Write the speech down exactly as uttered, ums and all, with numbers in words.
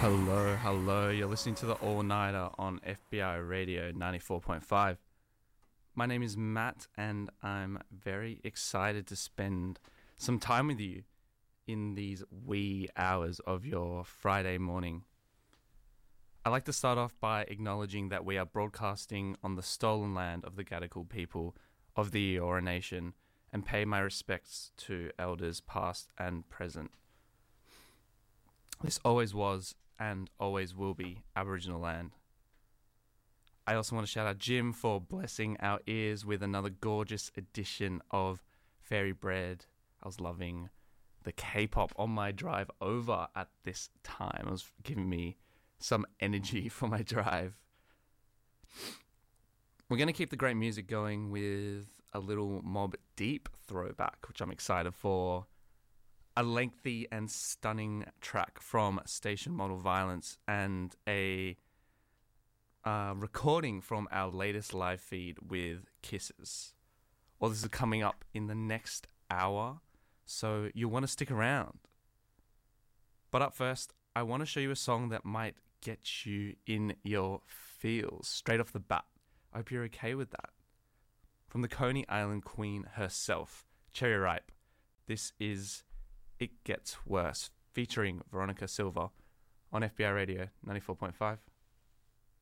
Hello, hello. You're listening to the All Nighter on F B I Radio ninety-four point five. My name is Matt, and I'm very excited to spend some time with you in these wee hours of your Friday morning. I'd like to start off by acknowledging that we are broadcasting on the stolen land of the Gadigal people of the Eora Nation and pay my respects to elders past and present. This always was and always will be Aboriginal land. I also want to shout out Jim for blessing our ears with another gorgeous edition of Fairy Bread. I was loving the K-pop on my drive over at this time. It was giving me some energy for my drive. We're going to keep the great music going with a little Mobb Deep throwback, which I'm excited for. A lengthy and stunning track from Station Model Violence and a uh, recording from our latest live feed with Kisses. Well, this is coming up in the next hour, so you'll want to stick around. But up first, I want to show you a song that might get you in your feels straight off the bat. I hope you're okay with that. From the Coney Island Queen herself, Cherry Ripe, this is It Gets Worse, featuring Veronica Silva on F B I Radio ninety-four point five.